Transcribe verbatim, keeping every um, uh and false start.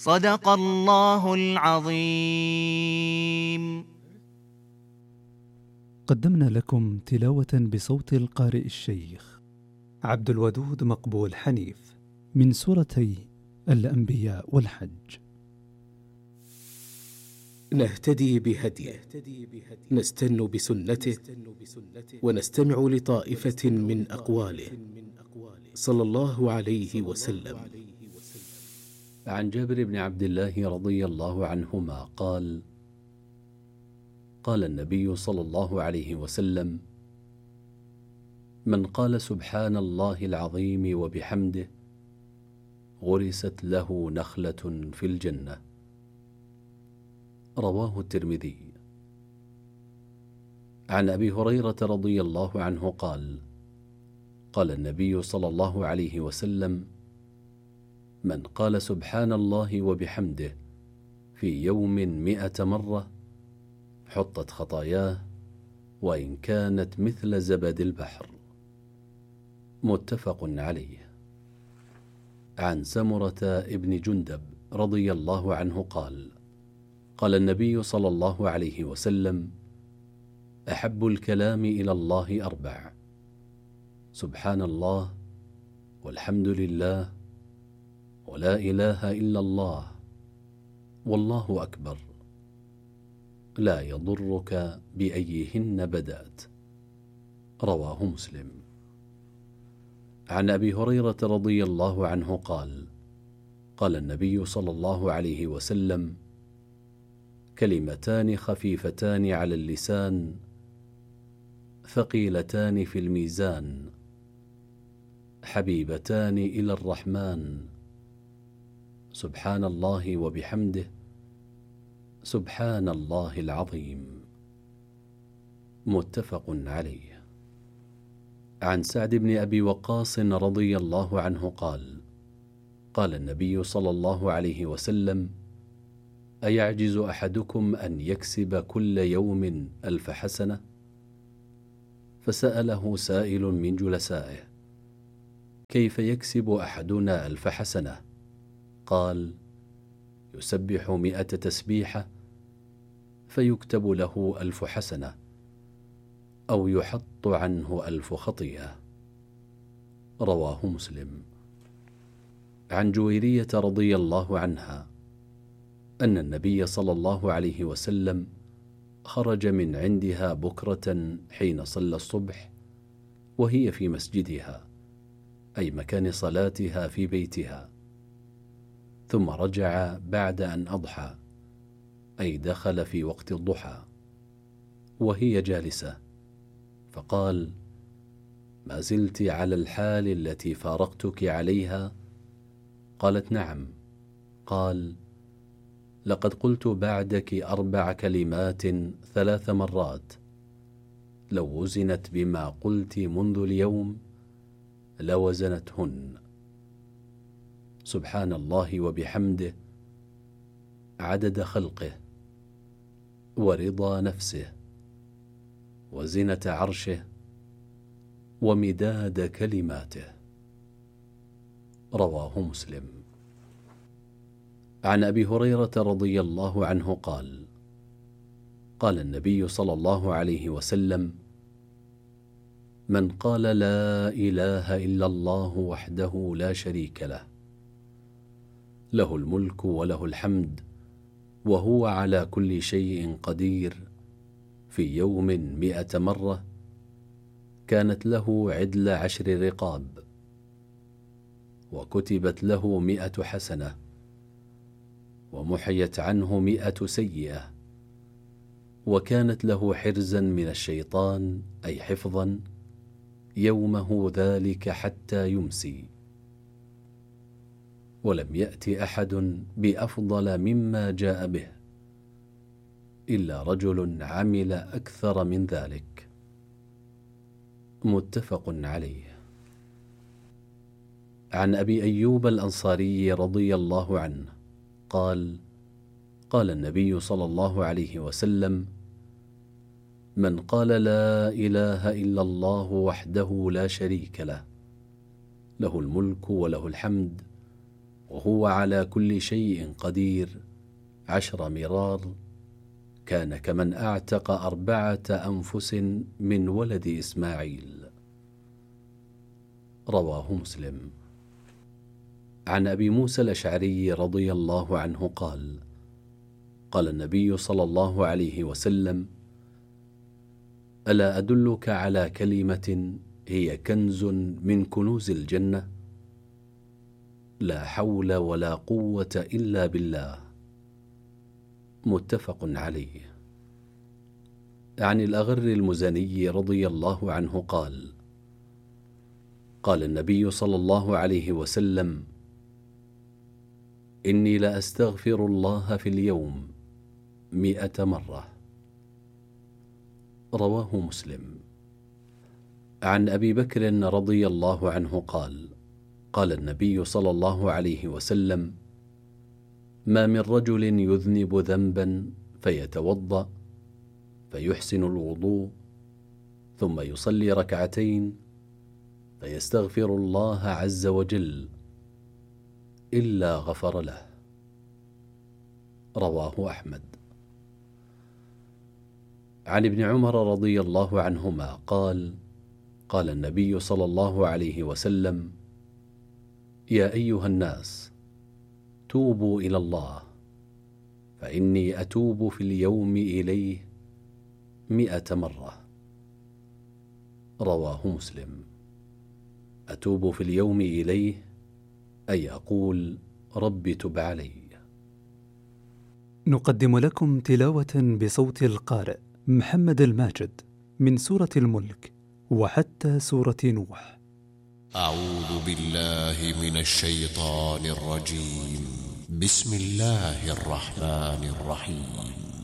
صدق الله العظيم. قدمنا لكم تلاوة بصوت القارئ الشيخ عبد الودود مقبول حنيف من سورتي الأنبياء والحج. نهتدي بهديه، نستن بسنته، ونستمع لطائفة من أقواله صلى الله عليه وسلم. عن جابر بن عبد الله رضي الله عنهما قال: قال النبي صلى الله عليه وسلم: من قال سبحان الله العظيم وبحمده غرست له نخلة في الجنة. رواه الترمذي. عن أبي هريرة رضي الله عنه قال: قال النبي صلى الله عليه وسلم: من قال سبحان الله وبحمده في يوم مئة مرة حطت خطاياه وإن كانت مثل زبد البحر. متفق عليه. عن سمرة ابن جندب رضي الله عنه قال: قال النبي صلى الله عليه وسلم: أحب الكلام إلى الله أربع: سبحان الله، والحمد لله، ولا إله إلا الله، والله أكبر، لا يضرك بأيهن بدأت. رواه مسلم. عن أبي هريرة رضي الله عنه قال: قال النبي صلى الله عليه وسلم: كلمتان خفيفتان على اللسان ثقيلتان في الميزان حبيبتان إلى الرحمن: سبحان الله وبحمده، سبحان الله العظيم. متفق عليه. عن سعد بن أبي وقاص رضي الله عنه قال: قال النبي صلى الله عليه وسلم: أيعجز أحدكم أن يكسب كل يوم ألف حسنة؟ فسأله سائل من جلسائه: كيف يكسب أحدنا ألف حسنة؟ قال: يسبح مئة تسبيحة فيكتب له ألف حسنة، أو يحط عنه ألف خطيئة. رواه مسلم. عن جويرية رضي الله عنها أن النبي صلى الله عليه وسلم خرج من عندها بكرة حين صلى الصبح وهي في مسجدها، أي مكان صلاتها في بيتها، ثم رجع بعد أن أضحى، أي دخل في وقت الضحى، وهي جالسة، فقال: ما زلت على الحال التي فارقتك عليها؟ قالت: نعم. قال: لقد قلت بعدك أربع كلمات ثلاث مرات، لو وزنت بما قلت منذ اليوم لوزنتهن: سبحان الله وبحمده عدد خلقه، ورضا نفسه، وزنة عرشه، ومداد كلماته. رواه مسلم. عن أبي هريرة رضي الله عنه قال: قال النبي صلى الله عليه وسلم: من قال لا إله إلا الله وحده لا شريك له، له الملك وله الحمد وهو على كل شيء قدير، في يوم مئة مرة، كانت له عدل عشر رقاب، وكتبت له مئة حسنة، ومحيت عنه مئة سيئة، وكانت له حرزا من الشيطان، أي حفظا، يومه ذلك حتى يمسي. ولم يأت أحد بأفضل مما جاء به إلا رجل عمل أكثر من ذلك. متفق عليه. عن أبي أيوب الأنصاري رضي الله عنه قال: قال النبي صلى الله عليه وسلم: من قال لا إله إلا الله وحده لا شريك له، له الملك وله الحمد وهو على كل شيء قدير عشر مرار كان كمن أعتق أربعة أنفس من ولد إسماعيل. رواه مسلم. عن أبي موسى الأشعري رضي الله عنه قال: قال النبي صلى الله عليه وسلم: ألا أدلك على كلمة هي كنز من كنوز الجنة؟ لا حول ولا قوة إلا بالله. متفق عليه. عن الأغر المزني رضي الله عنه قال: قال النبي صلى الله عليه وسلم: إني لأستغفر الله في اليوم مئة مرة. رواه مسلم. عن أبي بكر رضي الله عنه قال: قال النبي صلى الله عليه وسلم: ما من رجل يذنب ذنبا فيتوضأ فيحسن الوضوء ثم يصلي ركعتين فيستغفر الله عز وجل إلا غفر له. رواه أحمد. عن ابن عمر رضي الله عنهما قال: قال النبي صلى الله عليه وسلم: يا أيها الناس توبوا إلى الله فإني أتوب في اليوم إليه مئة مرة. رواه مسلم. أتوب في اليوم إليه أي أقول: رب تب علي. نقدم لكم تلاوة بصوت القارئ محمد الماجد من سورة الملك وحتى سورة نوح. أعوذ بالله من الشيطان الرجيم. بسم الله الرحمن الرحيم.